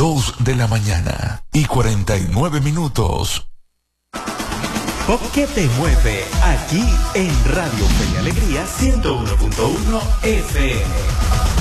2:49 Pop que te mueve, aquí en Radio Fe y Alegría 101.1 FM.